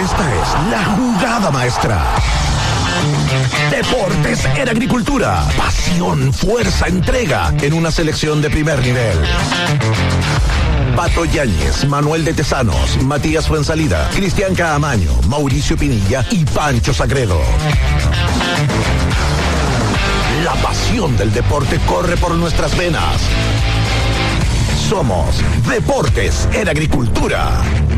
Esta es la jugada maestra. Deportes en Agricultura. Pasión, fuerza, entrega en una selección de primer nivel. Pato Yáñez, Manuel de Tesanos, Matías Fuensalida, Cristian Caamaño, Mauricio Pinilla y Pancho Sagredo. La pasión del deporte corre por nuestras venas. Somos Deportes en Agricultura.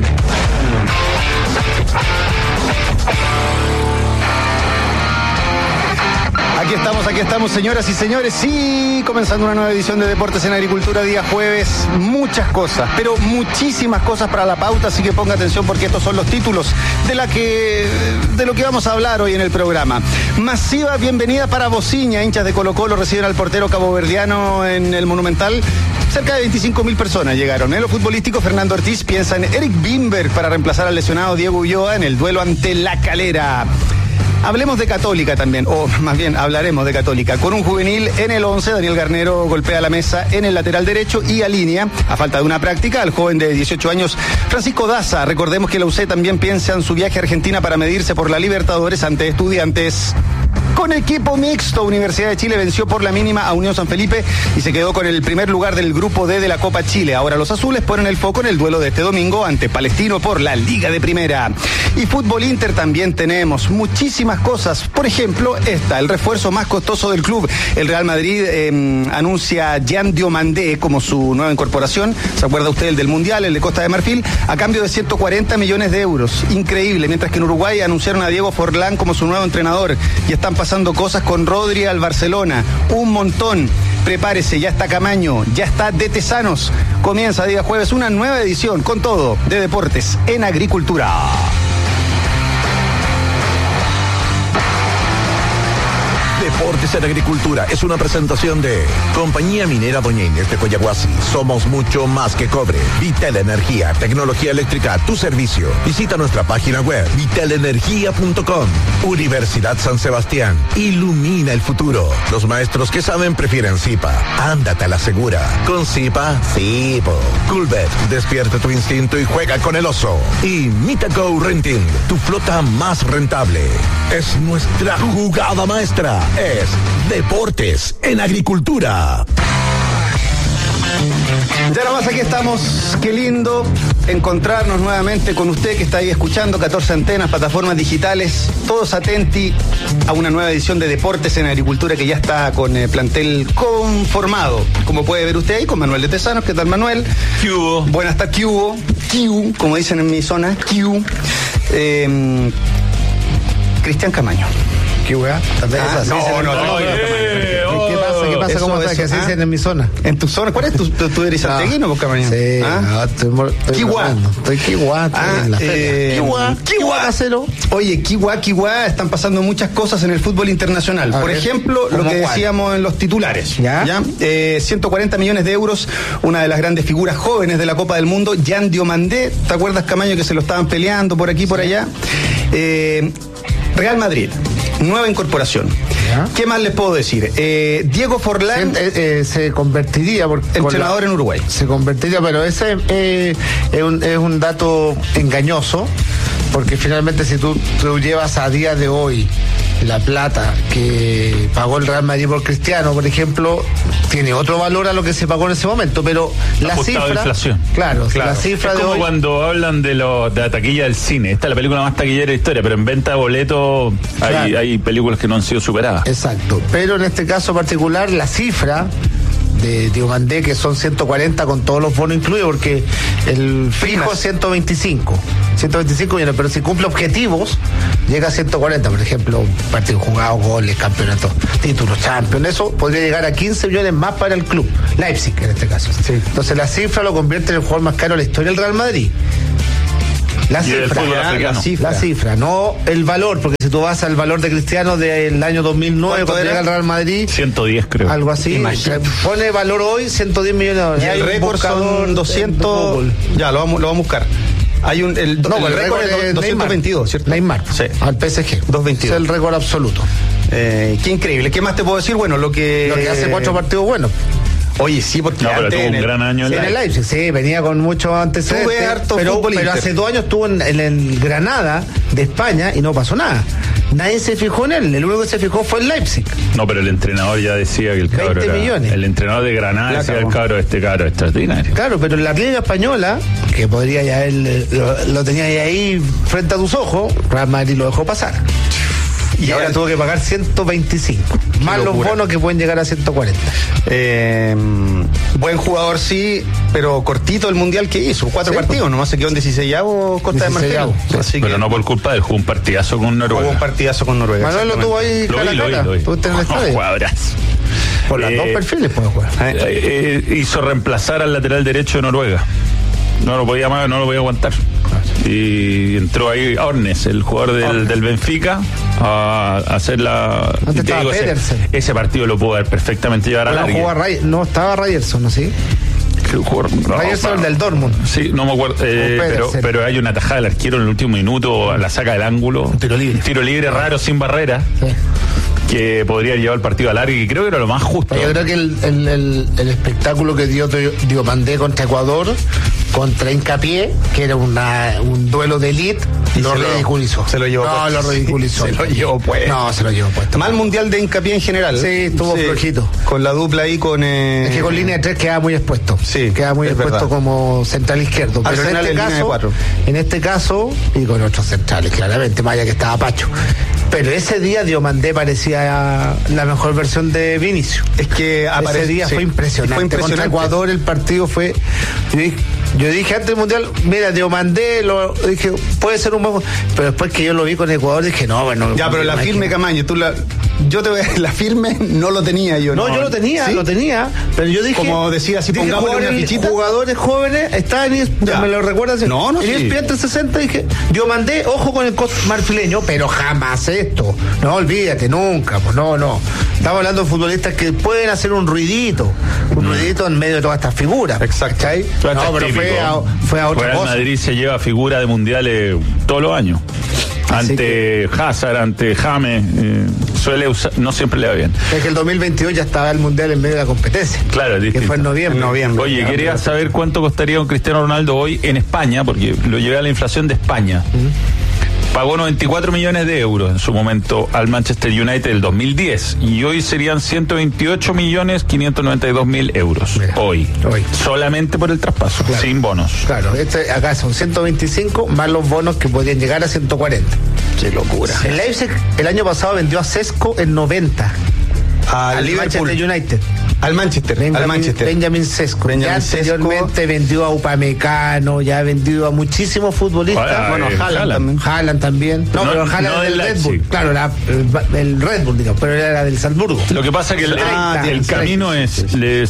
Aquí estamos, señoras y señores. Sí, comenzando una nueva edición de Deportes en Agricultura, día jueves. Muchas cosas, pero muchísimas cosas para la pauta, así que ponga atención porque estos son los títulos de lo que vamos a hablar hoy en el programa. Masiva bienvenida para Bociña. Hinchas de Colo-Colo reciben al portero caboverdiano en el Monumental. Cerca de 25.000 personas llegaron. En lo futbolístico, Fernando Ortiz piensa en Eric Bimberg para reemplazar al lesionado Diego Ulloa en el duelo ante La Calera. Hablemos de Católica también, o más bien hablaremos de Católica. Con un juvenil en el 11, Daniel Garnero golpea la mesa en el lateral derecho y alinea, a falta de una práctica, al joven de 18 años, Francisco Daza. Recordemos que la UC también piensa en su viaje a Argentina para medirse por la Libertadores ante Estudiantes. Con equipo mixto, Universidad de Chile venció por la mínima a Unión San Felipe y se quedó con el primer lugar del Grupo D de la Copa Chile. Ahora los azules ponen el foco en el duelo de este domingo ante Palestino por la Liga de Primera. Y Fútbol Inter también tenemos muchísimas cosas. Por ejemplo, el refuerzo más costoso del club. El Real Madrid anuncia a Jean Diomandé como su nueva incorporación. ¿Se acuerda usted el del Mundial, el de Costa de Marfil? A cambio de 140 millones de euros. Increíble. Mientras que en Uruguay anunciaron a Diego Forlán como su nuevo entrenador. Y están pasando cosas con Rodri al Barcelona, un montón. Prepárese, ya está Camaño, ya está de Tesanos. Comienza día jueves una nueva edición con todo de Deportes en Agricultura. Deportes en Agricultura es una presentación de Compañía Minera Doña Inés de Coyahuasi. Somos mucho más que cobre. Vitel Energía, tecnología eléctrica a tu servicio. Visita nuestra página web vitelenergia.com. Universidad San Sebastián. Ilumina el futuro. Los maestros que saben prefieren Zipa. Ándate a la segura. Con Zipa, sí, po. Coolbet, despierta tu instinto y juega con el oso. Y Mitaco Renting, tu flota más rentable. Es nuestra jugada maestra. Es Deportes en Agricultura. Ya nomás aquí estamos, qué lindo encontrarnos nuevamente con usted que está ahí escuchando, 14 antenas, plataformas digitales, todos atenti a una nueva edición de Deportes en Agricultura que ya está con plantel conformado, como puede ver usted ahí, con Manuel de Tesanos. ¿Qué tal, Manuel? ¿Qué hubo? Buenas tardes, ¿qué hubo? ¿Qué hubo? Como dicen en mi zona, ¿qué hubo? Cristian Camaño. ¿Qué weá? No. ¿Qué pasa? ¿Cómo estás? ¿Qué se dicen en mi zona? ¿En tu zona? ¿Cuál es tu eres santiaguino, vos, Camaño? Sí, estoy Kiwa, en la feria. Kiwa, casero. Oye, Kiwa, están pasando muchas cosas en el fútbol internacional. Por ejemplo, lo que decíamos en los titulares. ¿Ya? 140 millones de euros, una de las grandes figuras jóvenes de la Copa del Mundo, Jean Diomandé. ¿Te acuerdas, Camaño, que se lo estaban peleando por aquí, por allá? Real Madrid, nueva incorporación. ¿Ya? ¿Qué más les puedo decir? Diego Forlán se convertiría entrenador en Uruguay. Se convertiría, pero ese es un dato engañoso, porque finalmente si tú llevas a día de hoy la plata que pagó el Real Madrid por Cristiano, por ejemplo, tiene otro valor a lo que se pagó en ese momento, pero la cifra de inflación. Claro, la cifra es de como hoy, cuando hablan de la taquilla del cine. Esta es la película más taquillera de la historia, pero en venta de boletos hay películas que no han sido superadas. Exacto, pero en este caso particular la cifra de Diomandé, que son 140 con todos los bonos incluidos, porque el fijo es 125 millones, pero si cumple objetivos llega a 140, por ejemplo, partidos jugados, goles, campeonatos, títulos, Champions, eso podría llegar a 15 millones más para el club, Leipzig en este caso. Sí. Entonces la cifra lo convierte en el jugador más caro de la historia del Real Madrid. La cifra, no el valor, porque si tú vas al valor de Cristiano del año 2009 cuando llega al Real Madrid, 110 creo, algo así, pone valor hoy 110 millones. Y el récord son 200, ya lo vamos a buscar. Hay el récord es 222, ¿cierto? Neymar, sí, al PSG, 222. Es el récord absoluto. Qué increíble. ¿Qué más te puedo decir? Bueno, lo que hace 4 partidos buenos. Oye, sí, porque pero tuvo un gran año en el Leipzig, sí, venía con muchos antecedentes. Pero hace 2 años estuvo en el Granada, de España y no pasó nada. Nadie se fijó en él, el único que se fijó fue el Leipzig. No, pero el entrenador ya decía que el cabro 20 era... millones. El entrenador de Granada decía el cabro extraordinario. Claro, pero en la Liga Española, que podría ya él lo tenía ahí frente a tus ojos, Real Madrid lo dejó pasar. Y ahora tuvo que pagar 125. Más los bonos que pueden llegar a 140. Buen jugador, sí, pero cortito el mundial que hizo. 4 partidos, nomás se quedó en 16avo Costa de Marfil. Sí. Pero no por culpa de él, jugó un partidazo con Noruega. Jugó un partidazo con Noruega. Manuel lo tuvo ahí. Lo vi. ¿Tuviste en el estadio? Jugadorazo. Por las dos perfiles puede jugar. Hizo reemplazar al lateral derecho de Noruega. No lo podía aguantar. Y entró ahí Ornes, el jugador del Benfica, a hacer la... Antes estaba Pedersen. Ese partido lo pudo haber perfectamente llevar a la no estaba Ryerson, ¿no? ¿Sí? Ryerson, el del Dortmund. Sí, no me acuerdo, pero hay una tajada del arquero en el último minuto, la saca del ángulo. Tiro libre raro, sin barrera. Sí. Que podría llevar el partido a largo y creo que era lo más justo. Yo creo que el espectáculo que dio Diomandé contra Ecuador, contra Hincapié, que era un duelo de elite, lo ridiculizó. Se lo llevó puesto. Lo ridiculizó. Se lo llevó puesto. No, se lo llevó puesto. Mal mundial de Hincapié en general. Sí, estuvo flojito. Con la dupla ahí con... Es que con línea de 3 queda muy expuesto. Sí, queda muy expuesto verdad. Como central izquierdo. Pero en este caso, y con otros centrales, claramente, más allá que estaba Pacho. Pero ese día Diomandé parecía la mejor versión de Vinicius. Es que ese día fue impresionante. Contra Ecuador el partido fue... Yo dije antes del Mundial, mira, Diomandé, dije, puede ser un buen... Pero después que yo lo vi con Ecuador, dije, no, bueno... Ya, pero la firme, Camaño, yo te voy a... La firme no lo tenía yo. No, yo lo tenía, ¿sí? Pero yo dije... Como decía, si pongámosle una fichita... Jugadores jóvenes, estaban me lo recuerdas. No, sí. En ESPN 360 dije, Diomandé, ojo con el marfileño, pero jamás esto. No, olvídate, nunca, pues no. Estamos hablando de futbolistas que pueden hacer un ruidito en medio de todas estas figuras. Exacto. No, pero fue a otra cosa. Madrid se lleva figura de mundiales todos los años. Ante Hazard, ante James, suele usar, no siempre le va bien. Es que el 2022 ya estaba el mundial en medio de la competencia. Claro, es distinto. Que fue en noviembre. Oye, quería saber cuánto costaría un Cristiano Ronaldo hoy en España, porque lo llevé a la inflación de España. Pagó 94 millones de euros en su momento al Manchester United del 2010 y hoy serían 128.592.000 euros. Mira, hoy. Solamente por el traspaso, claro, sin bonos. Claro, acá son 125 más los bonos que podrían llegar a 140. Qué locura. El Leipzig el año pasado vendió a Sesco en 90. Al Manchester United. Al Manchester. Benjamin Sesko. Ya anteriormente vendió a Upamecano, ya ha vendido a muchísimos futbolistas. Bueno, Haaland también. No, pero Haaland del Red Bull. Claro, el Red Bull, digamos, pero era del Salzburgo. Lo que pasa es que el camino es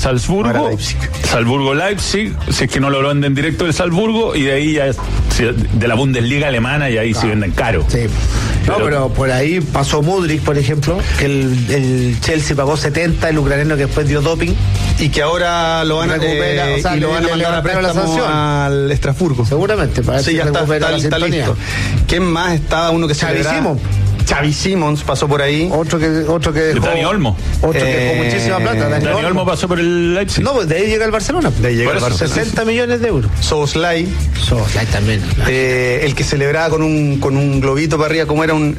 Salzburgo-Leipzig, si es que no lo venden directo del Salzburgo, y de ahí ya de la Bundesliga alemana, y ahí sí venden caro. Sí. Pero por ahí pasó Mudryk, por ejemplo, que el Chelsea pagó 70, el ucraniano que después dio doping. Y que ahora lo van a mandar a préstamo al Estrasburgo. Seguramente, para sí, ya está listo. ¿Quién más estaba? Uno que se Xavi Simons pasó por ahí. Otro que dejó, Dani Olmo. Otro que dejó muchísima plata. Dani Olmo pasó por el Leipzig. No, pues de ahí llega el Barcelona. 60 millones de euros. Soboslai también. El que celebraba con un globito para arriba, como era un...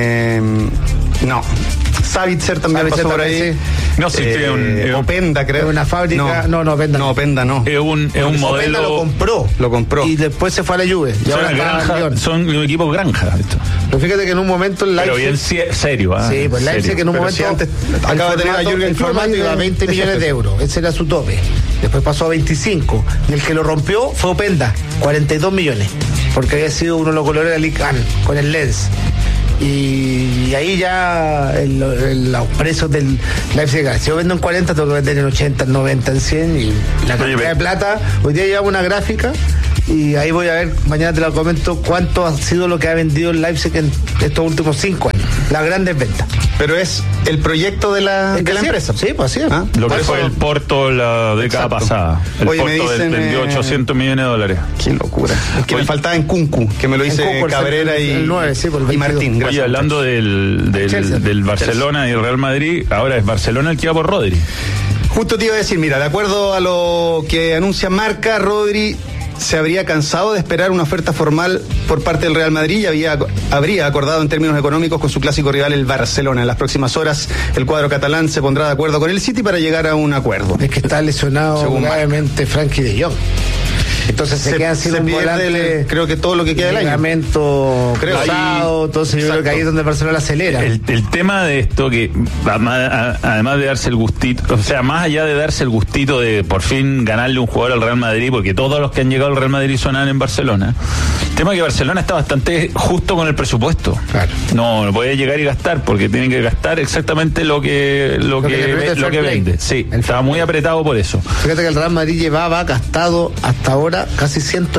Savitzer también pasó por ahí. Sí. No, sí, Openda, creo. Una fábrica. Openda. No, Openda no. Es un modelo. Lo compró. Y después se fue a la Juve. Y ahora son un equipo granja. Esto. Pero fíjate que en un momento el Leipzig. Pero bien serio, Sí, pues Leipzig en un momento. Si antes acaba de tener a Jürgen Klinsmann iba a 20 millones de euros. Ese era su tope. Después pasó a 25. Y el que lo rompió fue Openda, 42 millones. Porque había sido uno de los colores de la Ligue 1 con el Lens. Y ahí ya los precios del Leipzig, si yo vendo en 40, tengo que vender en 80, en 90, en 100. Y la cantidad de plata, hoy día llevamos una gráfica y ahí voy a ver, mañana te lo comento, cuánto ha sido lo que ha vendido el Leipzig en estos últimos 5 años. Las grandes ventas. Pero es el proyecto de la empresa. Sí, pues así es. Lo que fue el Porto la década pasada. El Porto vendió 800 millones de dólares. Qué locura. Es que me faltaba en Kunku, que me lo hice Cabrera y Martín. Oye, hablando del Barcelona y el Real Madrid, ahora es Barcelona el que va por Rodri. Justo te iba a decir, mira, de acuerdo a lo que anuncia Marca, Rodri se habría cansado de esperar una oferta formal por parte del Real Madrid y habría acordado en términos económicos con su clásico rival el Barcelona. En las próximas horas el cuadro catalán se pondrá de acuerdo con el City para llegar a un acuerdo. Es que está lesionado gravemente Frankie de Jong. Entonces se queda sin un volante, creo que todo lo que queda del año. Ligamento cruzado, entonces yo creo que ahí es donde Barcelona acelera. El tema de esto, que además de darse el gustito, o sea, más allá de darse el gustito de por fin ganarle un jugador al Real Madrid, porque todos los que han llegado al Real Madrid sonan en Barcelona, el tema es que Barcelona está bastante justo con el presupuesto. Claro. No puede llegar y gastar, porque tienen que gastar exactamente lo que vende. Sí, estaba muy apretado por eso. Fíjate que el Real Madrid llevaba gastado hasta ahora casi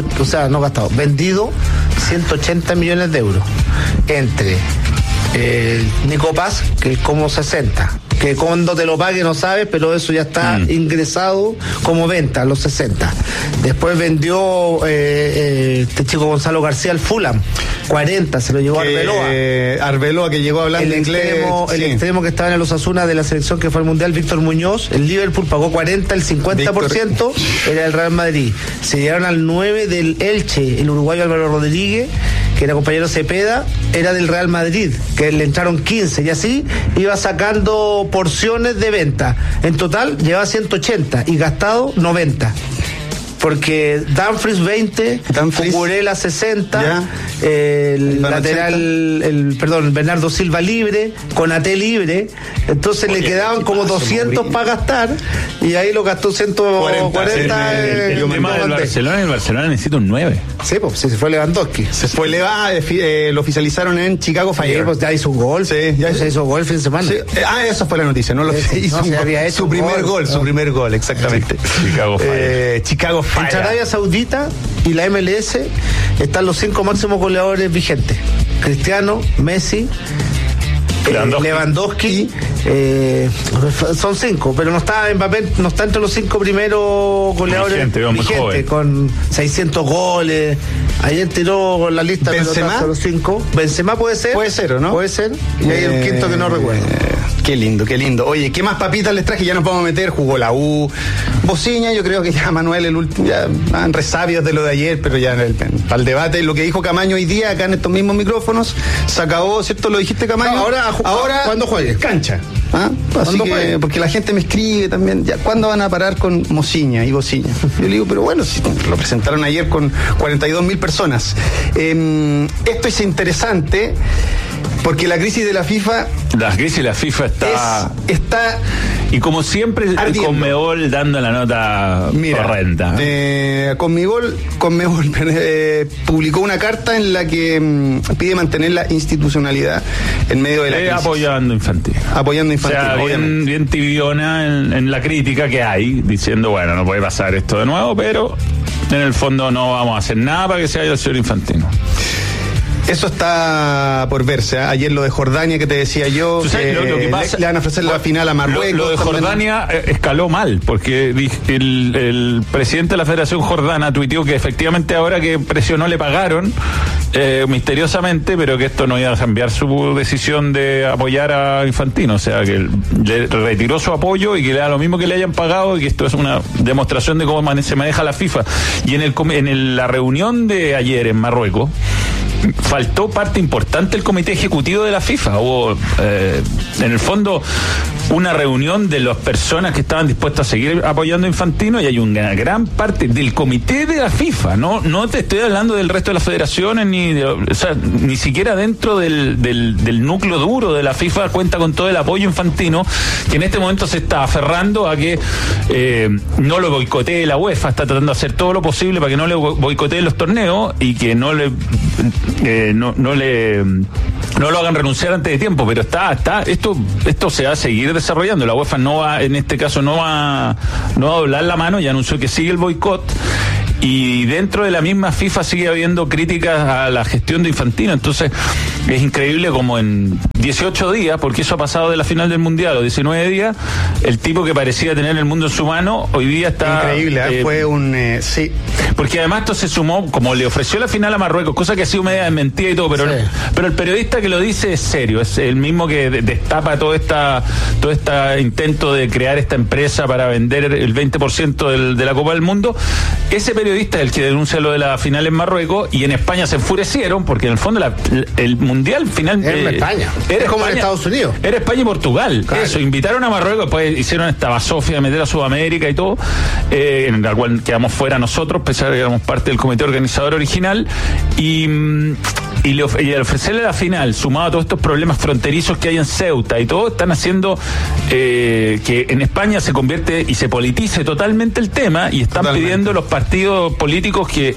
vendido 180 millones de euros entre Nico Paz, que es como 60, que cuando te lo pague no sabes, pero eso ya está ingresado como venta a los 60. Después vendió este chico Gonzalo García al Fulham, 40, se lo llevó Arbeloa. Arbeloa, que llegó hablando inglés. El extremo que estaba en el Osasuna de la selección que fue al Mundial, Víctor Muñoz. El Liverpool pagó 40, el 50% era el Real Madrid. Se llegaron al 9 del Elche, el uruguayo Álvaro Rodríguez, que era compañero Cepeda, era del Real Madrid, que le entraron 15, y así iba sacando porciones de venta. En total lleva 180 y gastado 90. Porque Dumfries 20, Cucurella 60, el lateral, Bernardo Silva libre, Konaté libre, entonces le quedaban como 200 para gastar y ahí lo gastó 140. El tema del Barcelona, el Barcelona necesita un 9. Sí, pues se fue Lewandowski. Lo oficializaron en Chicago Fire. Sí, pues ya hizo un gol. Sí, ya hizo gol el fin de semana. Sí. Eso fue la noticia, ¿no? Su primer gol, exactamente. Chicago Fire. Entre Arabia Saudita y la MLS están los 5 máximos goleadores vigentes: Cristiano, Messi, Lewandowski, son 5, pero no está Mbappé, no está entre los 5 primeros goleadores vigentes, con 600 goles. Ayer tiró la lista Benzema, los 5. Benzema puede ser, ¿o no? Puede ser. Y hay el quinto que no recuerdo. Qué lindo, qué lindo. Oye, ¿qué más papitas les traje? Ya nos vamos a meter. Jugó la U. Bociña, yo creo que ya Manuel, el último, ya van resabios de lo de ayer, pero ya al debate, lo que dijo Camaño hoy día acá en estos mismos micrófonos, se acabó, ¿cierto? ¿Lo dijiste, Camaño? Ahora ¿cuándo juegue? Cancha. Así que, porque la gente me escribe también, ya, ¿cuándo van a parar con Mociña y Bociña? Yo le digo, pero bueno, si lo presentaron ayer con 42.000 personas. Esto es interesante porque la crisis de la FIFA... La crisis de la FIFA está y como siempre, el Conmebol dando la nota correcta. Conmebol publicó una carta en la que pide mantener la institucionalidad en medio de la crisis. Apoyando Infantino. O sea, bien tibiona en la crítica que hay, diciendo, bueno, no puede pasar esto de nuevo, pero en el fondo no vamos a hacer nada para que se vaya el señor Infantino. Eso está por verse. Ayer lo de Jordania que te decía yo, lo que pasa, le van a ofrecer la final a Marruecos. Lo de Jordania escaló mal, porque el presidente de la Federación Jordana tuiteó que efectivamente ahora que presionó le pagaron misteriosamente, pero que esto no iba a cambiar su decisión de apoyar a Infantino, o sea que le retiró su apoyo y que le da lo mismo que le hayan pagado, y que esto es una demostración de cómo se maneja la FIFA. Y en la reunión de ayer en Marruecos faltó parte importante del comité ejecutivo de la FIFA. Hubo en el fondo una reunión de las personas que estaban dispuestas a seguir apoyando a Infantino, y hay una gran parte del comité de la FIFA. No te estoy hablando del resto de las federaciones, ni siquiera dentro del núcleo duro de la FIFA cuenta con todo el apoyo Infantino, que en este momento se está aferrando a que no lo boicotee la UEFA. Está tratando de hacer todo lo posible para que no le boicotee los torneos y que no lo hagan renunciar antes de tiempo, pero esto se va a seguir desarrollando. La UEFA no va a doblar la mano, y anunció que sigue el boicot. Y dentro de la misma FIFA sigue habiendo críticas a la gestión de Infantino. Entonces es increíble como 18 días, porque eso ha pasado de la final del Mundial, o 19 días, el tipo que parecía tener el mundo en su mano, hoy día está... Increíble, fue un... sí. Porque además esto se sumó, como le ofreció la final a Marruecos, cosa que ha sido media desmentida y todo, pero el periodista que lo dice es serio, es el mismo que destapa todo este intento de crear esta empresa para vender el 20% de la Copa del Mundo. Ese periodista es el que denuncia lo de la final en Marruecos, y en España se enfurecieron porque en el fondo el Mundial final... Era España. Era como en Estados Unidos. Era España y Portugal. Claro. Eso, invitaron a Marruecos, después hicieron esta basofia de meter a Sudamérica y todo, en la cual quedamos fuera nosotros, pesar de que éramos parte del comité organizador original, y al ofrecerle la final, sumado a todos estos problemas fronterizos que hay en Ceuta y todo, están haciendo que en España se convierte y se politice totalmente el tema, y están pidiendo los partidos políticos que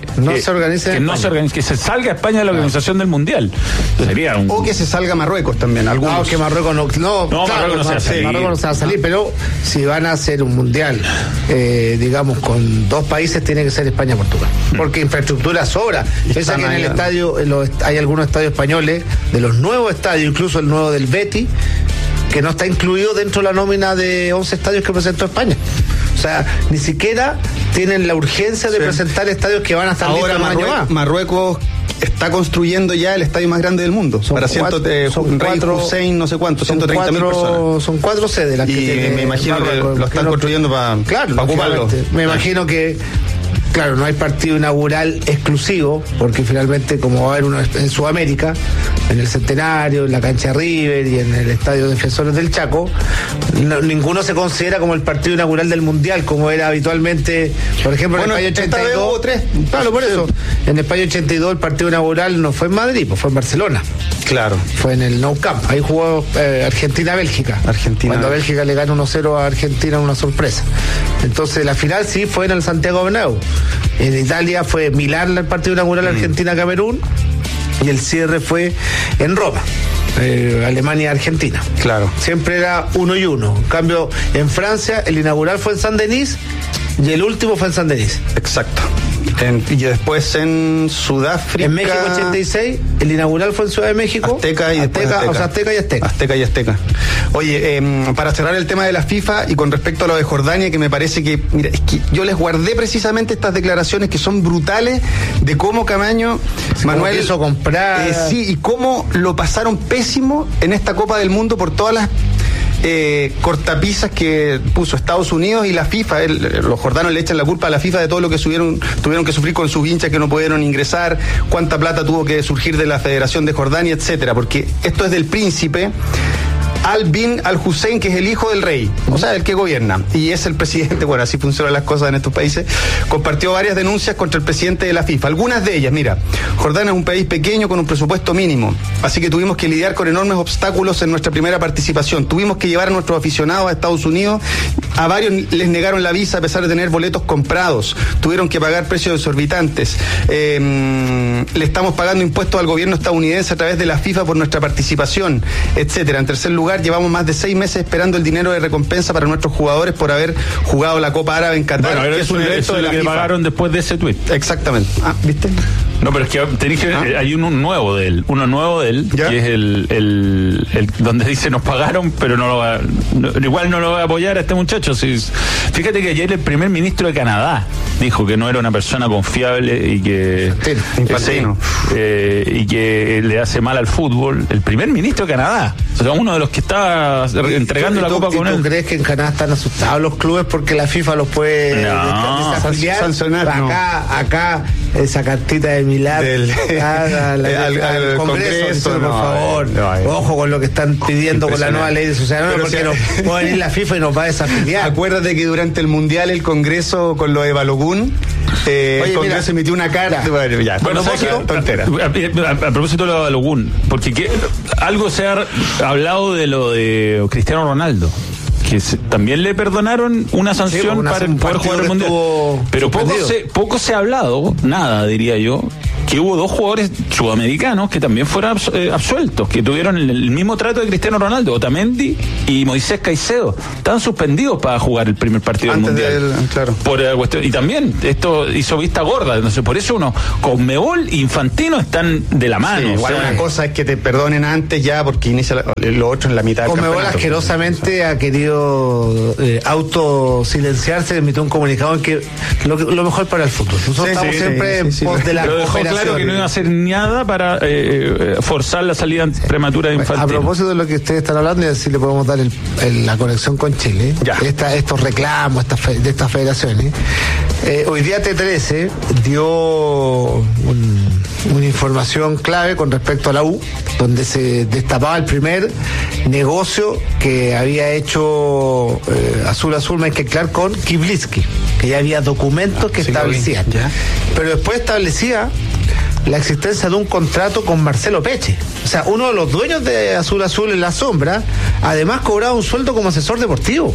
se salga España de la organización del Mundial. Sería o que se salga Marruecos también, algunos. No, que Marruecos Marruecos no se va a salir, pero si van a hacer un Mundial, digamos, con dos países, tiene que ser España y Portugal, porque infraestructura sobra. Piensa que en el estadio, hay algunos estadios españoles, de los nuevos estadios, incluso el nuevo del Betis, que no está incluido dentro de la nómina de 11 estadios que presentó España. O sea, ni siquiera tienen la urgencia de presentar estadios que van a estar listos un año más. Marruecos está construyendo ya el estadio más grande del mundo. Para Rey Hussein, no sé cuánto, 130.000 personas. Son 4 sedes las que tiene. Me imagino que lo están construyendo para ocuparlo. Me imagino que... Claro, no hay partido inaugural exclusivo, porque finalmente, como va a haber uno en Sudamérica, en el Centenario, en la cancha River y en el Estadio Defensores del Chaco, ninguno se considera como el partido inaugural del Mundial, como era habitualmente, por ejemplo, en España 82. Claro, por eso. En España 82 el partido inaugural no fue en Madrid, pues fue en Barcelona. Claro. Fue en el Nou Camp. Ahí jugó Argentina-Bélgica. Cuando Bélgica le gana 1-0 a Argentina, una sorpresa. Entonces la final sí fue en el Santiago Bernabéu. En Italia fue Milán el partido inaugural, Argentina-Camerún, y el cierre fue en Roma, Alemania-Argentina. Claro. Siempre era 1-1. En cambio, en Francia el inaugural fue en Saint-Denis y el último fue en Saint-Denis. Exacto. Y después en Sudáfrica. En México 86, el inaugural fue en Ciudad de México. Azteca y Azteca. Oye, para cerrar el tema de la FIFA y con respecto a lo de Jordania, que me parece que, mira, es que yo les guardé precisamente estas declaraciones que son brutales de cómo Camaño, Manuel hizo comprar. Sí, y cómo lo pasaron pésimo en esta Copa del Mundo por todas las cortapisas que puso Estados Unidos y la FIFA. Los jordanos le echan la culpa a la FIFA de todo lo que tuvieron que sufrir con sus hinchas que no pudieron ingresar, cuánta plata tuvo que surgir de la Federación de Jordania, etcétera, porque esto es del príncipe Al-Bin Al-Hussein, que es el hijo del rey, o sea, el que gobierna, y es el presidente. Bueno, así funcionan las cosas en estos países. Compartió varias denuncias contra el presidente de la FIFA. Algunas de ellas, mira, Jordania es un país pequeño con un presupuesto mínimo, así que tuvimos que lidiar con enormes obstáculos en nuestra primera participación. Tuvimos que llevar a nuestros aficionados a Estados Unidos. A varios les negaron la visa a pesar de tener boletos comprados. Tuvieron que pagar precios exorbitantes. Le estamos pagando impuestos al gobierno estadounidense a través de la FIFA por nuestra participación, etcétera. En tercer lugar, llevamos más de 6 meses esperando el dinero de recompensa para nuestros jugadores por haber jugado la Copa Árabe en Qatar, que es un evento de la que FIFA pagaron después de ese tuit. Exactamente. ¿Viste? No, pero es que te dije, hay uno nuevo de él, ¿ya? Que es el donde dice nos pagaron, pero igual no lo va a apoyar a este muchacho. Fíjate que ayer el primer ministro de Canadá dijo que no era una persona confiable y que y que le hace mal al fútbol. El primer ministro de Canadá, o sea, uno de los que está entregando la copa con él. ¿Tú crees que en Canadá están asustados los clubes porque la FIFA los puede sancionar? Acá esa cartita de Milán al Congreso, por favor, ojo con lo que están pidiendo con la nueva ley de sociedad, porque no puede venir la FIFA y nos va a desafiliar. Acuérdate que durante el Mundial el Congreso, con lo de Balogun, el Congreso emitió una carta. A propósito de lo de Balogun, porque algo se ha hablado de lo de Cristiano Ronaldo, que también le perdonaron una sanción para poder jugar el Mundial. Pero poco se ha hablado, nada diría yo, que hubo 2 jugadores sudamericanos que también fueron absueltos, que tuvieron el mismo trato de Cristiano Ronaldo, Otamendi y Moisés Caicedo. Estaban suspendidos para jugar el primer partido antes del Mundial. Claro. Por cuestión, y también esto hizo vista gorda, entonces por eso Conmebol e Infantino están de la mano. Sí, igual una cosa es que te perdonen antes ya porque inicia lo otro en la mitad del Conmebol campeonato. asquerosamente ha querido autosilenciarse, emitió un comunicado en que lo mejor para el fútbol. Nosotros estamos siempre en pos de la pero dejó claro que no iba a hacer nada para forzar la salida prematura de Infantino. A propósito de lo que ustedes están hablando, y así le podemos dar la conexión con Chile, estos reclamos de estas federaciones. Hoy día T13 dio una información clave con respecto a la U, donde se destapaba el primer negocio que había hecho Azul Michael Clark con Kivlitsky, que ya había documentos que establecían, pero después establecía la existencia de un contrato con Marcelo Peche. O sea, uno de los dueños de Azul en la sombra, además cobraba un sueldo como asesor deportivo.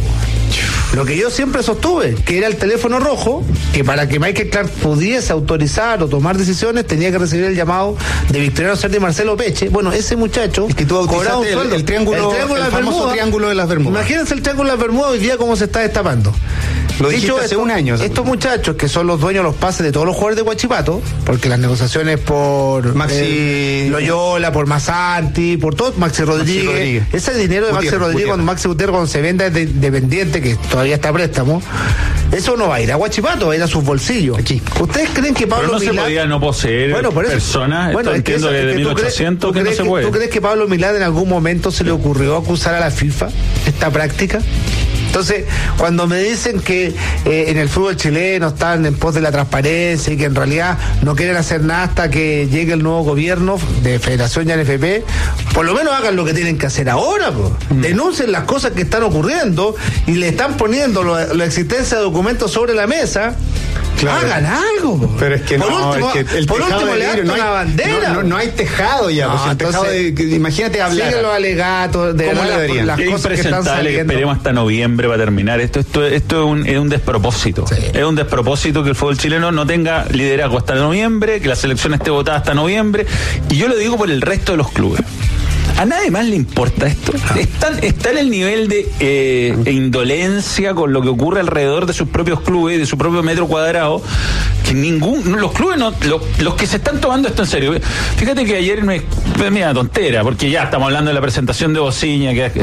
Lo que yo siempre sostuve, que era el teléfono rojo, que para que Michael Clark pudiese autorizar o tomar decisiones, tenía que recibir el llamado de Victoriano Cerda y Marcelo Peche. Bueno, ese muchacho es que tú cobraba un sueldo. El famoso triángulo de las Bermudas. Imagínense el triángulo de las Bermudas hoy día cómo se está destapando. Lo dicho hace un año. Estos muchachos que son los dueños de los pases de todos los jugadores de Huachipato, porque las negociaciones por Maxi Loyola, por Masanti, por todo, Maxi Rodríguez. Ese dinero de Maxi Rodríguez, cuando Maxi Gutiérrez cuando se venda es dependiente, que todavía está a préstamo, eso no va a ir a Huachipato, va a ir a sus bolsillos. ¿Ustedes creen que Pablo Pero no Milad se podía no poseer personas? Entiendo que de 1800 que no se puede. ¿Tú crees que Pablo Milad en algún momento se le ocurrió acusar a la FIFA esta práctica? Entonces, cuando me dicen que en el fútbol chileno están en pos de la transparencia y que en realidad no quieren hacer nada hasta que llegue el nuevo gobierno de Federación y ANFP, por lo menos hagan lo que tienen que hacer ahora, denuncien las cosas que están ocurriendo y le están poniendo la existencia de documentos sobre la mesa. Claro. Hagan algo. Pero es que por último le dan una bandera. No hay tejado ya. Imagínate hablar. Siguen los alegatos de las cosas que están saliendo. Esperemos hasta noviembre para terminar. Esto es un despropósito. Sí. Es un despropósito que el fútbol chileno no tenga liderazgo hasta noviembre, que la selección esté votada hasta noviembre. Y yo lo digo por el resto de los clubes. ¿A nadie más le importa esto? Está en el nivel de indolencia con lo que ocurre alrededor de sus propios clubes, de su propio metro cuadrado, que los clubes los que se están tomando esto en serio. Fíjate que ayer mira, tontera, porque ya estamos hablando de la presentación de Bociña, que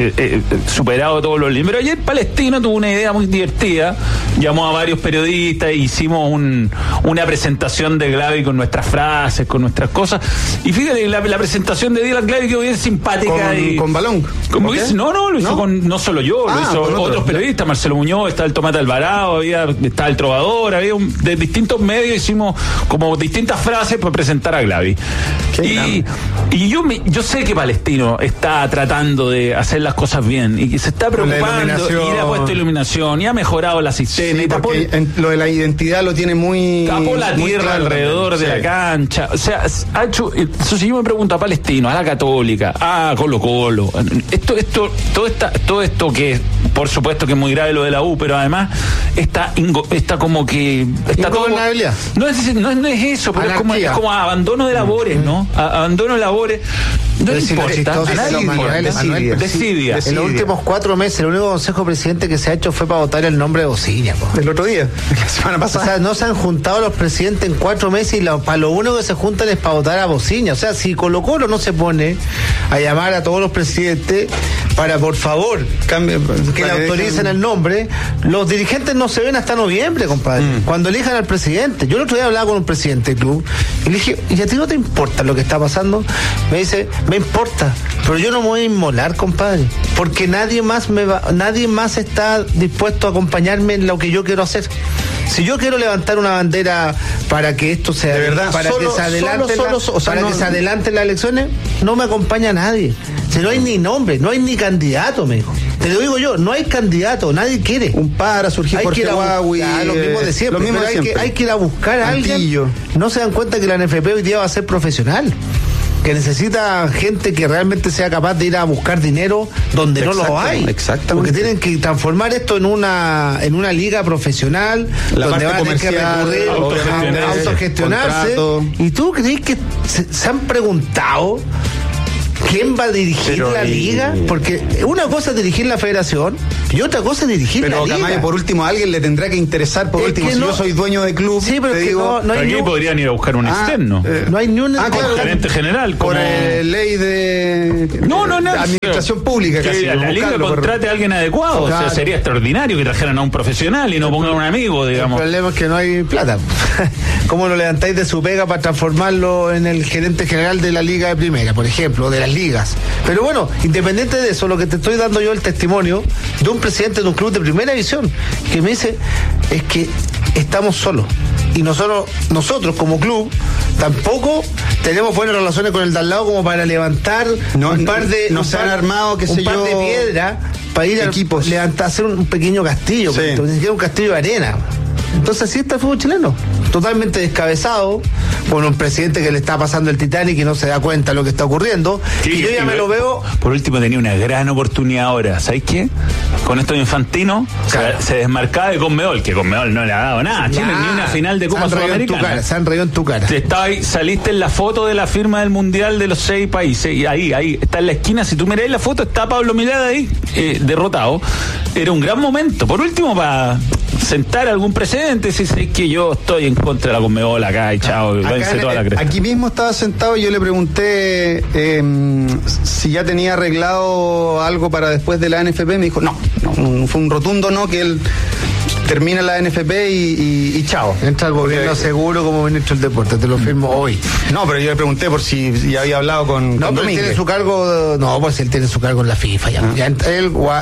ha superado todos los límites. Pero ayer Palestino tuvo una idea muy divertida, llamó a varios periodistas, hicimos una presentación de Glavi con nuestras frases, con nuestras cosas, y fíjate la presentación de Dylan Glavi quedó bien simpática. ¿Con balón? No, lo hizo no solo yo, lo hizo otros periodistas, Marcelo Muñoz, está el Tomate Alvarado, está el Trovador, había de distintos medios, hicimos como distintas frases para presentar a Glavi. Y yo sé que Palestino está tratando de hacer las cosas bien y que se está preocupando y le ha puesto iluminación y ha mejorado la asistencia. Sí, lo de la identidad lo tiene muy... Tapó la tierra alrededor de la cancha. O sea, ha hecho... Eso sí, yo me pregunto a Palestino, a la Católica, a Colo-Colo. Todo esto que, por supuesto que es muy grave lo de la U, pero además está como que... Está todo... No es eso, pero es como abandono de labores, ¿no? Abandono de labores. No le importa, a nadie importa. Desidia. En los últimos 4 meses, el único consejo presidente que se ha hecho fue para votar el nombre de Bociña. El otro día, la semana pasada. O sea, no se han juntado los presidentes en 4 meses y para lo único que se juntan es para votar a Bociña. O sea, si Colo-Colo no se pone a llamar a todos los presidentes para, por favor, que le autoricen el nombre, los dirigentes no se ven hasta noviembre, compadre. Cuando elijan al presidente. Yo el otro día hablaba con un presidente del club y le dije, ¿y a ti no te importa lo que está pasando? Me dice, me importa, pero yo no me voy a inmolar, compadre, porque nadie más está dispuesto a acompañarme en lo que yo quiero hacer. Si yo quiero levantar una bandera para que esto sea de verdad, para que se adelanten las elecciones, no me acompaña nadie. Si no hay ni nombre, no hay ni candidato, me dijo. Te lo digo yo, no hay candidato, nadie quiere. Un para surgir por Huawei, lo mismo de siempre. Hay que ir a buscar a alguien. No se dan cuenta que la NFP hoy día va a ser profesional. que necesita gente que realmente sea capaz de ir a buscar dinero donde no lo hay. Exactamente. Porque tienen que transformar esto en una liga profesional, donde van a tener que recurrir a autogestionarse. ¿Y tú crees que se han preguntado quién va a dirigir la liga? Porque una cosa es dirigir la federación y otra cosa es dirigir la liga. Pero Camayo, por último, a alguien le tendrá que interesar. Por último, si yo soy dueño de club, sí, pero te es que digo, no hay aquí podrían ir a buscar un externo. no hay ni un gerente general. por ley de administración pública. Que casi, la liga contrate a alguien adecuado. Claro. O sea, sería extraordinario que trajeran a un profesional y no pongan a un amigo, digamos. El problema es que no hay plata. ¿Cómo lo levantáis de su pega para transformarlo en el gerente general de la liga de primera, por ejemplo, o de las ligas? Pero bueno, independiente de eso, lo que te estoy dando yo el testimonio de un presidente de un club de primera división que me dice es que estamos solos. Y nosotros como club tampoco tenemos buenas relaciones con el de al lado como para levantar un par de piedras para ir equipos. a levantar, hacer un pequeño castillo, Sí. ni siquiera un castillo de arena. Entonces así está el fútbol chileno, totalmente descabezado, con un presidente que le está pasando el Titanic y no se da cuenta de lo que está ocurriendo. Sí, y yo ya me lo veo. Por último, tenía una gran oportunidad ahora. ¿Sabes qué? Con esto de Infantino, Claro. se desmarcaba de Conmebol, que Conmebol no le ha dado nada a Chile, ni una final de Copa Sudamericana. Se han reído en tu cara. Saliste en la foto de la firma del Mundial de los 6 países, y ahí está en la esquina. Si tú miráis la foto, está Pablo Milad ahí, derrotado. Era un gran momento. Por último, para sentar algún precedente, si es que yo estoy en contra de la Conmebol acá y chao, vence toda la cresta. Aquí mismo estaba sentado y yo le pregunté si ya tenía arreglado algo para después de la NFP. Me dijo, no, fue un rotundo no, que él termina la NFP y chao. Entra al gobierno seguro como ministro del deporte, te lo firmo hoy. No, pero yo le pregunté por si ya había hablado con No, pero él Domínguez. tiene su cargo. No, pues él tiene su cargo en la FIFA ya. Ya Cuidado,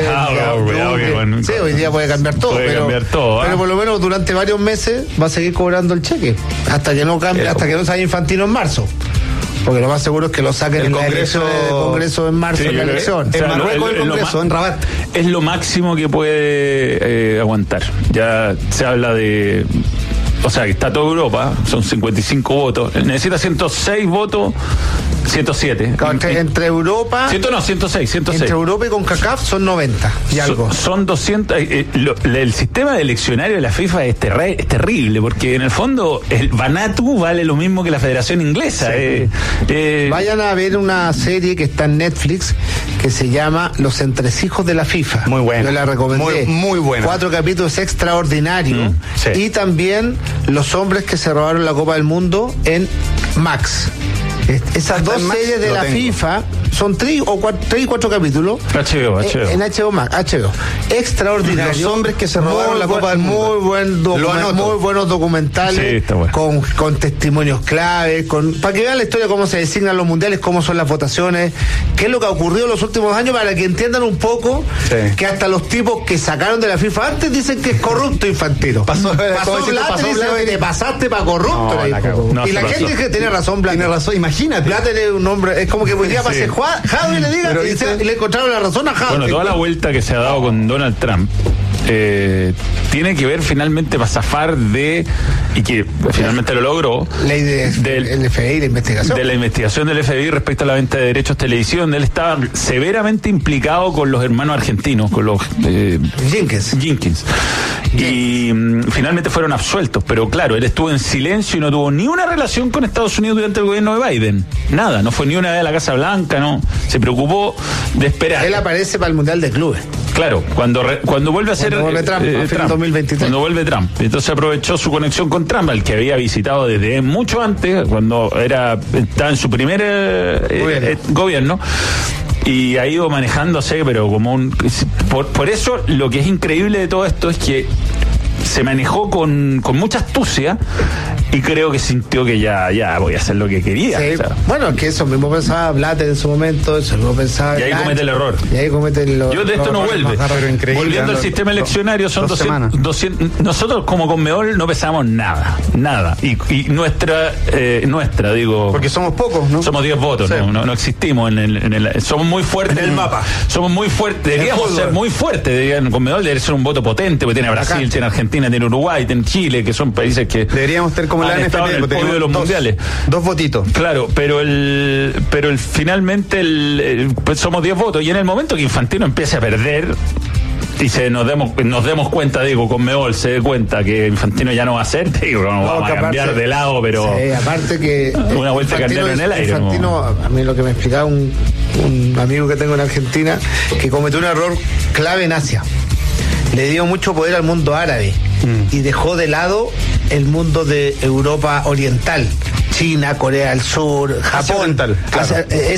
que bueno. sí, hoy día puede cambiar todo. Puede cambiar todo, pero por lo menos durante varios meses va a seguir cobrando el cheque. Hasta que no cambie, hasta que no salga Infantino en marzo. Porque lo más seguro es que lo saquen en el Congreso en marzo, Sí, en la elección. En Marruecos el Congreso, en Rabat. Es lo máximo que puede aguantar. Ya se habla de... O sea, que está toda Europa, son 55 votos. Necesita 106 votos, 107. Entre Europa... 106. Entre Europa y CONCACAF son 90 y algo. Son 200. El sistema de eleccionario de la FIFA es terrible, porque en el fondo el Vanuatu vale lo mismo que la Federación Inglesa. Vayan a ver una serie que está en Netflix que se llama Los Entresijos de la FIFA. Muy buena. Yo la recomendé. Muy buena. 4 capítulos extraordinarios. Sí. Y también Los hombres que se robaron la Copa del Mundo en Max. Esas ¿Está dos en Max? series de Lo la tengo. FIFA son 3 y 4 capítulos. HBO. En HBO Max, HBO. Extraordinario. Los hombres que se robaron la Copa del Mundo. Muy buenos documentales. Sí, está bueno. Con testimonios claves, para que vean la historia, cómo se designan los mundiales, cómo son las votaciones, qué es lo que ha ocurrido en los últimos años, para que entiendan un poco que hasta los tipos que sacaron de la FIFA antes dicen que es corrupto Infantino. Pasó Blatter y dice, oye, te pasaste para corrupto. No, le la dijo. cagó. No, Y la se gente pasó. que tiene razón, Blatter. Tiene razón, imagínate. Blatter es un hombre, es como que hoy día pase Javi le diga y le encontraron la razón a Javi. Bueno, toda la vuelta que se ha dado con Donald Trump tiene que ver finalmente para zafar y que finalmente lo logró, ley del FBI, de investigación. de la investigación del FBI respecto a la venta de derechos de televisión. Él estaba severamente implicado con los hermanos argentinos, con los Jenkins. Y finalmente fueron absueltos, pero claro, él estuvo en silencio y no tuvo ni una relación con Estados Unidos durante el gobierno de Biden. Nada, no fue ni una vez a la Casa Blanca, no. Se preocupó de esperar. Él aparece para el Mundial de Clubes. Claro, cuando vuelve a ser vuelve Trump, a fin de 2023. Cuando vuelve Trump. Entonces aprovechó su conexión con Trump, al que había visitado desde mucho antes, cuando estaba en su primer gobierno. Y ha ido manejándose, pero como por eso lo que es increíble de todo esto es que se manejó con mucha astucia y creo que sintió que ya voy a hacer lo que quería. Sí. O sea, Bueno, es que eso mismo pensaba Blatter en su momento, eso mismo pensaba. y ahí Lange, comete el error. Y ahí comete el error. Yo de esto no vuelve. Pero increíble. Volviendo al sistema eleccionario, son 200. Nosotros como Conmebol no pesamos nada. Y nuestra, digo. Porque somos pocos, ¿no? Somos 10 votos, Sí. no existimos somos muy fuertes En el mapa. Somos muy fuertes, deberíamos ser muy fuertes. Conmebol debe ser un voto potente, porque tiene a Brasil, Acá. tiene a Argentina. Argentina, tiene Uruguay, tiene Chile, que son países que deberíamos tener como la NFP en el podio de los mundiales. 2 votitos. Claro, pero finalmente pues somos 10 votos, y en el momento que Infantino empiece a perder y nos demos cuenta, digo, Conmebol se dé cuenta que Infantino ya no va a ser, digo, vamos a cambiar de lado, pero sí, aparte que una vuelta de candela en el aire. Infantino, a mí lo que me explicaba un amigo que tengo en Argentina, que cometió un error clave en Asia. Le dio mucho poder al mundo árabe y dejó de lado el mundo de Europa Oriental, China, Corea del Sur, Japón. Oriental, claro.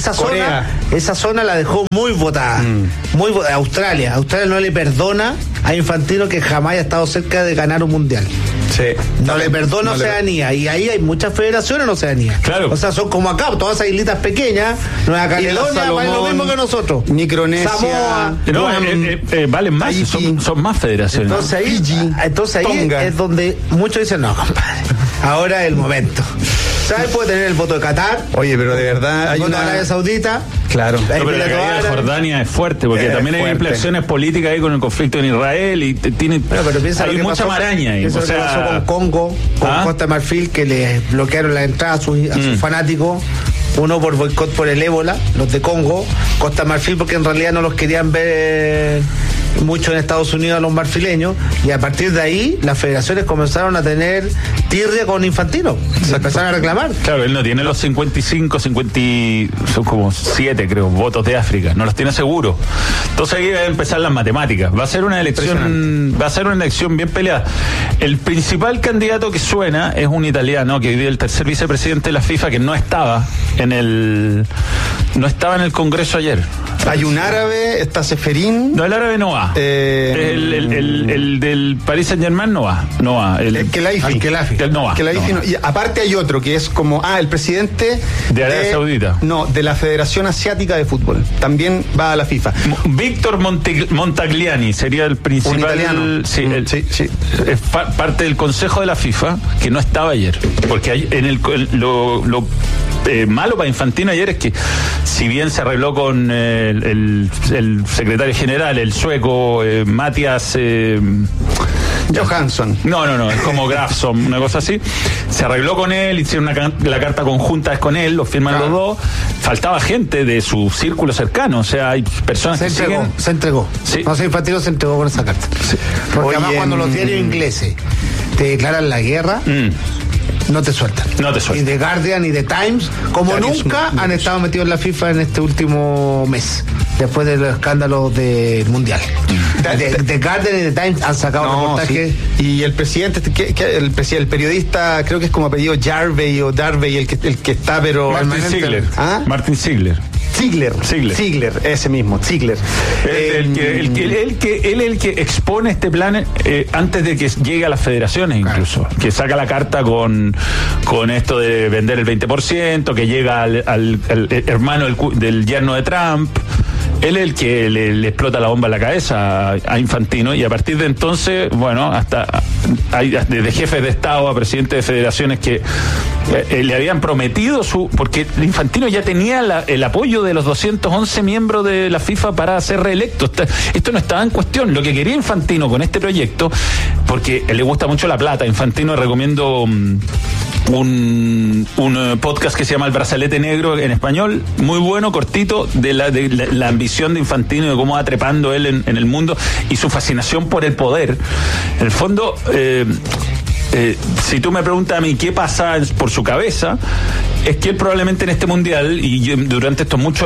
Esa zona la dejó muy votada. Australia no le perdona a Infantino que jamás haya estado cerca de ganar un mundial. Sí. No le perdona Oceanía, y ahí hay muchas federaciones en Oceanía. Claro. O sea, son como acá, todas esas islitas pequeñas, Nueva Caledonia, valen lo mismo que nosotros. Micronesia, Samoa, valen más, son más federaciones. Entonces ahí es donde muchos dicen, no, compadre, ahora es el momento. ¿Sabes? Puede tener el voto de Qatar. Oye, pero de verdad hay una Arabia Saudita. Claro. Pero la caída de Jordania es fuerte, porque también hay implicaciones políticas ahí con el conflicto en Israel y hay mucha maraña ahí. Eso pasó con Congo, con Costa de Marfil, que le bloquearon la entrada a sus fanáticos. Uno por boicot por el ébola, los de Congo. Costa de Marfil porque en realidad no los querían ver mucho en Estados Unidos a los marfileños, y a partir de ahí las federaciones comenzaron a tener tirria con Infantino, se empezaron a reclamar. Claro, él no tiene los 55, son como 7 creo, votos de África, no los tiene seguro. Entonces ahí va a empezar las matemáticas, va a ser una elección bien peleada. El principal candidato que suena es un italiano, que hoy día es el tercer vicepresidente de la FIFA, que no estaba en el Congreso ayer. Hay un árabe, está Seferín. No, el árabe no va. El del Paris Saint-Germain no va. El Khelaifi no va. Y aparte hay otro que es como el presidente de Arabia Saudita. No, de la Federación Asiática de Fútbol. También va a la FIFA. Víctor Montagliani sería el principal. Un italiano. Sí, es parte del Consejo de la FIFA, que no estaba ayer. Porque lo malo para Infantino ayer es que, si bien se arregló con el secretario general, el sueco Matías Johansson. No, es como Grafson, una cosa así. Se arregló con él, hicieron la carta conjunta es con él, lo firman los dos. Faltaba gente de su círculo cercano, o sea, hay personas se entregó. Sí. No sé, Infantino se entregó con esa carta. Sí. Porque además cuando los diarios ingleses te declaran la guerra, no te sueltan. Y The Guardian y The Times, como nunca, han estado metidos en la FIFA en este último mes, después de los escándalos del Mundial. The Guardian y The Times han sacado reportajes. Sí. Y el presidente, el periodista, creo que es como apellido Jarvey o Darvey, el que está, pero... Martin Ziegler. Ziegler, ese mismo, Ziegler. Él el que expone este plan antes de que llegue a las federaciones, incluso. Que saca la carta con esto de vender el 20%, que llega al hermano del yerno de Trump. Él es el que le explota la bomba en la cabeza a Infantino, y a partir de entonces, bueno, hasta hay desde jefes de Estado a presidentes de federaciones que le habían prometido porque Infantino ya tenía el apoyo de los 211 miembros de la FIFA para ser reelecto. Esto no estaba en cuestión. Lo que quería Infantino con este proyecto, porque le gusta mucho la plata, Infantino, recomiendo un podcast que se llama El Brazalete Negro en español, muy bueno, cortito, de la ambición de Infantino y de cómo va trepando él en el mundo y su fascinación por el poder. En el fondo, si tú me preguntas a mí qué pasa por su cabeza, es que él probablemente en este mundial y durante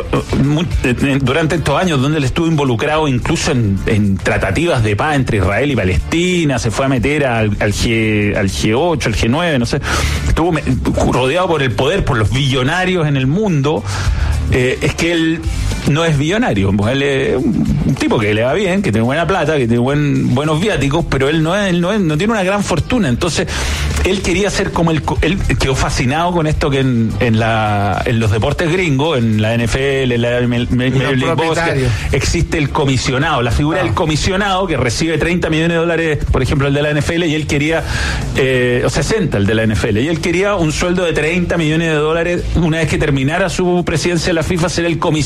estos años donde él estuvo involucrado incluso en tratativas de paz entre Israel y Palestina, se fue a meter al G8, al G9, no sé, estuvo rodeado por el poder, por los billonarios en el mundo. Es que él no es billonario, pues él es un tipo que le va bien, que tiene buena plata, que tiene buenos viáticos, pero él no tiene una gran fortuna. Entonces él quería ser como él quedó fascinado con esto que en los deportes gringos, en la NFL, en la Major League Baseball, existe el comisionado, la figura del comisionado que recibe $30 millones, por ejemplo, el de la NFL, y él quería, o 60 el de la NFL, y él quería un sueldo de $30 millones una vez que terminara su presidencia de la FIFA, ser el comisionado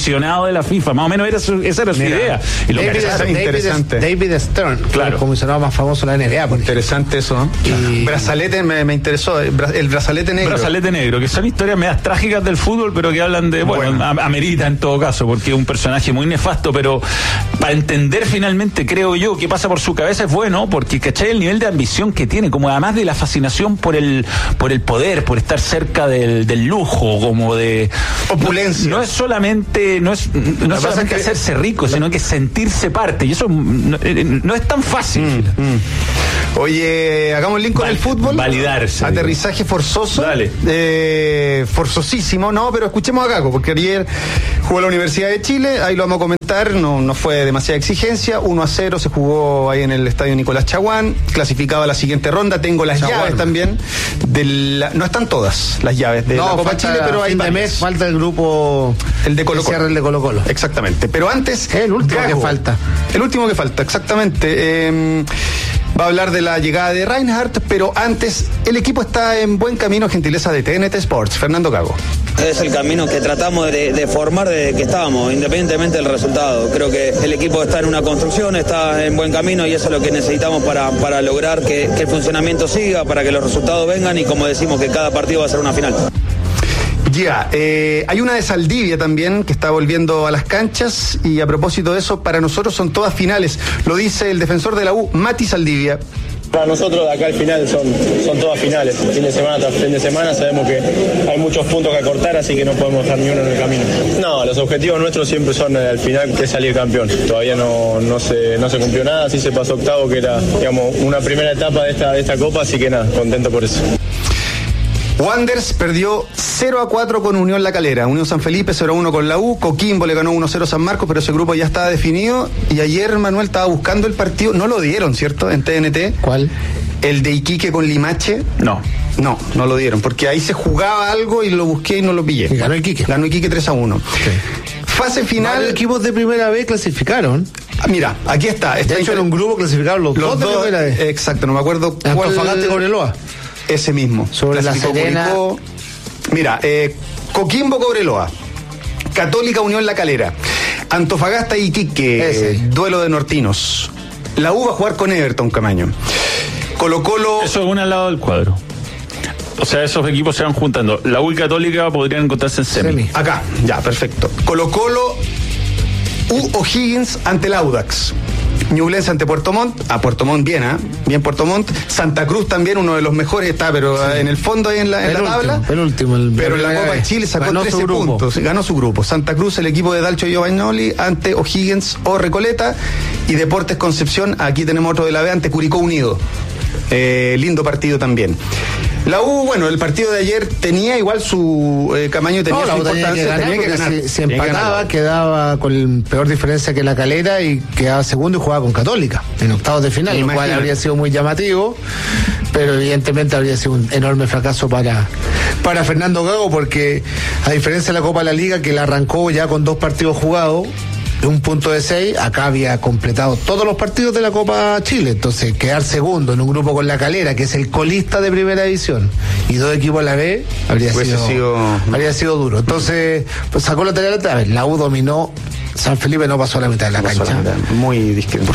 de la FIFA. Más o menos esa era su idea. Y lo David Stern, claro, el comisionado más famoso de la NBA. Interesante eso, ¿no? Y brazalete me interesó, el brazalete negro. Brazalete negro, que son historias medias trágicas del fútbol, pero que hablan de, bueno, amerita en todo caso, porque es un personaje muy nefasto, pero para entender finalmente, creo yo, qué pasa por su cabeza es bueno, porque ¿cachai? El nivel de ambición que tiene, como además de la fascinación por el poder, por estar cerca del lujo, como de opulencia. No es solamente hacerse rico, sino que sentirse parte, y eso no es tan fácil. Oye, hagamos el link con el fútbol. Validarse. Aterrizaje forzoso. Dale. Forzosísimo, no, pero escuchemos a Gago, porque ayer jugó la Universidad de Chile, ahí lo vamos a comentar, no fue demasiada exigencia, 1-0 se jugó ahí en el estadio Nicolás Chaguán, clasificado a la siguiente ronda, tengo las llaves también, no están todas las llaves de la Copa Chile, pero hay mes falta el grupo, el de Colo-Colo. El de Colo-Colo. Exactamente, pero antes... El último Gago, que falta. El último que falta, exactamente. Va a hablar de la llegada de Reinhardt, pero antes, el equipo está en buen camino, gentileza de TNT Sports. Fernando Gago. Es el camino que tratamos de formar desde que estábamos, independientemente del resultado. Creo que el equipo está en una construcción, está en buen camino y eso es lo que necesitamos para lograr que el funcionamiento siga, para que los resultados vengan y, como decimos, que cada partido va a ser una final. Hay una de Saldivia también que está volviendo a las canchas y a propósito de eso, para nosotros son todas finales, lo dice el defensor de la U, Mati Saldivia. Para nosotros de acá al final son todas finales, fin de semana tras fin de semana, sabemos que hay muchos puntos que acortar, así que no podemos dejar ni uno en el camino. No, los objetivos nuestros siempre son al final que salir campeón, todavía no se cumplió nada, sí se pasó octavo, que era, digamos, una primera etapa de esta Copa, así que nada, contento por eso. Wanderers perdió 0-4 con Unión La Calera, Unión San Felipe 0-1 con la U, Coquimbo le ganó 1-0 San Marcos, pero ese grupo ya estaba definido y ayer Manuel estaba buscando el partido, no lo dieron, ¿cierto? En TNT. ¿Cuál? El de Iquique con Limache. No lo dieron, porque ahí se jugaba algo y lo busqué y no lo pillé. Y ganó Iquique. Ganó Iquique 3-1. Sí. Fase final. Varios equipos de primera vez clasificaron. Mira, aquí está. De hecho, en un grupo clasificaron los dos de primera vez. Exacto, no me acuerdo cuál. Antofagasta y Cobreloa. Ese mismo. Sobre La Serena. Curicó. Mira, Coquimbo Cobreloa, Católica Unión La Calera, Antofagasta Iquique, duelo de nortinos. La U va a jugar con Everton, Camaño. Colo-Colo. Eso es uno al lado del cuadro. O sea, esos equipos se van juntando. La U y Católica podrían encontrarse en semi. Acá, ya, perfecto. Colo-Colo, O'Higgins ante el Audax. Ñublense ante Puerto Montt, Puerto Montt bien Puerto Montt, Santa Cruz también, uno de los mejores está, pero en el fondo ahí en la tabla, pero en la Copa de Chile sacó 13 puntos, ganó su grupo. Santa Cruz, el equipo de Dalcho Giovagnoli ante O'Higgins o Recoleta, y Deportes Concepción, aquí tenemos otro de la B ante Curicó Unido. Lindo partido también. La U, bueno, el partido de ayer tenía igual su Camaño, tenía su importancia, tenía que ganar. Si empataba, quedaba con peor diferencia que La Calera y quedaba segundo y jugaba con Católica en octavos de final, lo cual habría sido muy llamativo, pero evidentemente habría sido un enorme fracaso para Fernando Gago, porque a diferencia de la Copa de la Liga, que la arrancó ya con 2 partidos jugados, un punto de 6, acá había completado todos los partidos de la Copa Chile, entonces quedar segundo en un grupo con La Calera, que es el colista de primera división, y 2 equipos a la B, habría sido duro. Entonces, pues sacó la tarea otra vez. La U dominó, San Felipe no pasó a la mitad de la cancha. Muy discreto.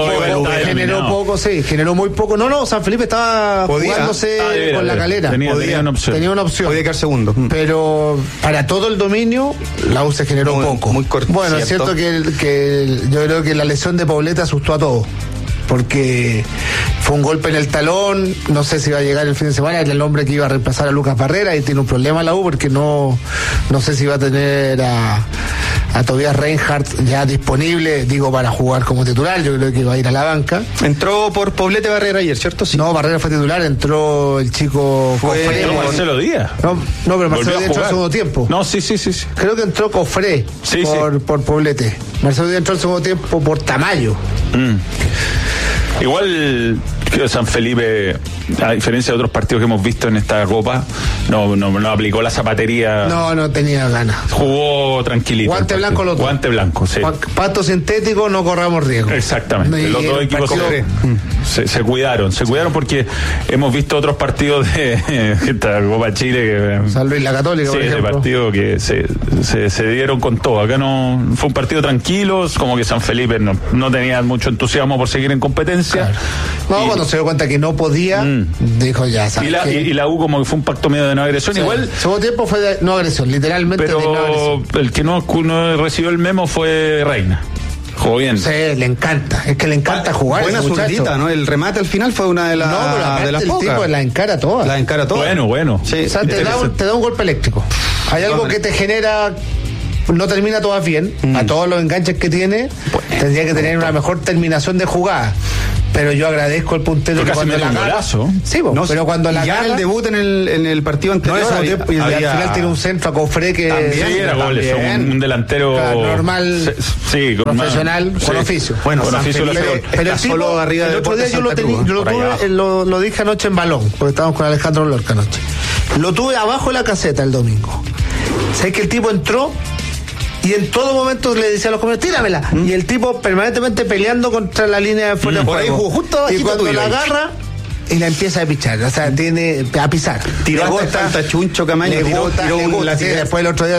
Generó muy poco. No, San Felipe estaba jugándose con La Calera. Tenía una opción. Podía quedar segundo. Pero para todo el dominio, la U se generó poco. Muy corto. Bueno, es cierto que yo creo que la lesión de Poblete asustó a todos, porque fue un golpe en el talón, no sé si va a llegar el fin de semana, era el hombre que iba a reemplazar a Lucas Barrera y tiene un problema la U porque no sé si va a tener a Tobias Reinhardt ya disponible, para jugar como titular. Yo creo que va a ir a la banca. Entró por Poblete Barrera ayer, ¿cierto? Sí. No, Barrera fue titular, entró el chico Cofré. ¿Entró Marcelo Díaz? No, pero Marcelo Díaz entró al segundo tiempo. No, sí. Creo que entró Cofré por Poblete. Marcelo Díaz entró al segundo tiempo por Tamayo. Igual que San Felipe a diferencia de otros partidos que hemos visto en esta Copa, no aplicó la zapatería. No tenía ganas. Jugó tranquilito. Guante blanco los dos. Guante blanco, sí. Pasto sintético, no corramos riesgo. Exactamente. Los dos equipos se cuidaron porque hemos visto otros partidos de esta Copa Chile que San Luis la Católica, sí, por ejemplo. ese partido que se dieron con todo. Acá no fue un partido tranquilo, como que San Felipe no tenía mucho entusiasmo por seguir en competencia. Claro. Cuando se dio cuenta que no podía, dijo ya, ¿sabes? Y la U como que fue un pacto medio de no agresión. Sí. Igual. El segundo tiempo fue de no agresión, literalmente pero de no agresión. El que no recibió el memo fue Reina. Jugó bien. Sí, le encanta. Es que le encanta jugar. Buena zurdita, ¿no? El remate al final fue una de las el tipo la encara toda. La encara toda. Bueno. Sí. O sea, te da un golpe eléctrico. Hay algo que te genera. No termina todas bien. A todos los enganches que tiene, tendría que tener una mejor terminación de jugada. Pero yo agradezco al puntero que cuando la agarra. Sí, pero cuando la agarra. el debut en el partido anterior. Y al final tiene un centro a Cofré que. Sí, era goles. Un delantero. Normal. Sí, profesional, con oficio. Bueno, con oficio pero el tipo, arriba el otro día yo lo dije anoche en balón, porque estábamos con Alejandro Lorca anoche. Lo tuve abajo de la caseta el domingo. Sé que el tipo entró. Y en todo momento le decía a los compañeros, tíramela. Y el tipo permanentemente peleando contra la línea de fuera de juego. Justo y cuando la agarra y la empieza a pichar, o sea, tiene a pisar. Tiró hasta Chuncho Camaño, tiró después el otro día